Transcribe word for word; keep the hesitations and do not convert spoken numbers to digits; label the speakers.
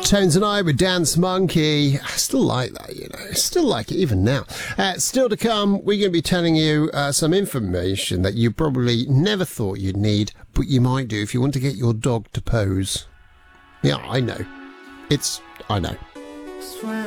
Speaker 1: Tones and I with Dance Monkey. I still like that, you know. Still like it even now. Uh, still to come, we're going to be telling you uh, some information that you probably never thought you'd need, but you might do if you want to get your dog to pose. Yeah, I know. It's... I know.
Speaker 2: Swear